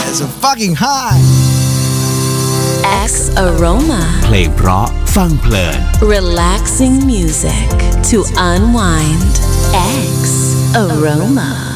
so fucking high X Aroma เพลงเพราะฟังเพลิน Relaxing music to unwind X Aroma